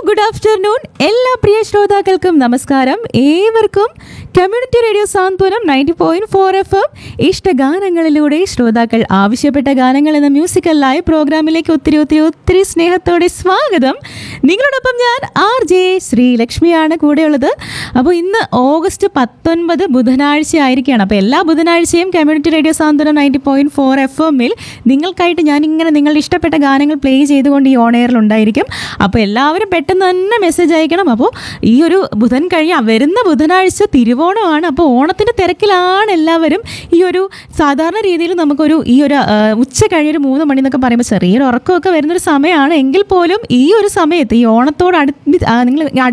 Good afternoon എല്ലാ പ്രിയ ശ്രോതാക്കൾക്കും നമസ്കാരം. ഏവർക്കും കമ്മ്യൂണിറ്റി റേഡിയോ സാന്ത്വനം 90.4 FM ഇഷ്ടഗാനങ്ങളിലൂടെ ശ്രോതാക്കൾ ആവശ്യപ്പെട്ട ഗാനങ്ങൾ എന്ന മ്യൂസിക്കൽ ലൈവ് പ്രോഗ്രാമിലേക്ക് ഒത്തിരി ഒത്തിരി ഒത്തിരി സ്നേഹത്തോടെ സ്വാഗതം. നിങ്ങളോടൊപ്പം ഞാൻ RJ ശ്രീലക്ഷ്മിയാണ് കൂടെയുള്ളത്. അപ്പോൾ ഇന്ന് ഓഗസ്റ്റ് 19 ബുധനാഴ്ച ആയിരിക്കുകയാണ്. അപ്പോൾ എല്ലാ ബുധനാഴ്ചയും കമ്മ്യൂണിറ്റി റേഡിയോ സാന്ത്വനം 90.4 FM-ൽ നിങ്ങൾക്കായിട്ട് ഞാനിങ്ങനെ നിങ്ങളുടെ ഇഷ്ടപ്പെട്ട ഗാനങ്ങൾ പ്ലേ ചെയ്തുകൊണ്ട് ഈ ഓൺ എയറിൽ ഉണ്ടായിരിക്കും. അപ്പോൾ എല്ലാവരും പെട്ടെന്ന് തന്നെ മെസ്സേജ് അയക്കണം. അപ്പോൾ ഈ ഒരു ബുധൻ വരുന്ന ബുധനാഴ്ച തിരുവോണമാണ്. അപ്പോൾ ഓണത്തിൻ്റെ തിരക്കിലാണ് എല്ലാവരും. ഈ ഒരു സാധാരണ രീതിയിൽ നമുക്കൊരു ഈ ഒരു ഉച്ച കഴിഞ്ഞൊരു 3 മണി എന്നൊക്കെ പറയുമ്പോൾ ചെറിയൊരു ഉറക്കമൊക്കെ വരുന്നൊരു സമയമാണ്. എങ്കിൽ പോലും ഈ ഒരു സമയത്ത് ഈ ഓണത്തോട് നിങ്ങൾ